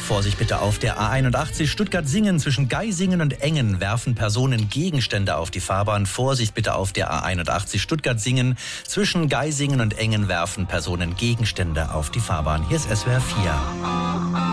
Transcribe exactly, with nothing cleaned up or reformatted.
Vorsicht bitte auf der A einundachtzig Stuttgart-Singen. Zwischen Geisingen und Engen werfen Personen Gegenstände auf die Fahrbahn. Vorsicht bitte auf der A einundachtzig Stuttgart-Singen. Zwischen Geisingen und Engen werfen Personen Gegenstände auf die Fahrbahn. Hier ist S W R vier.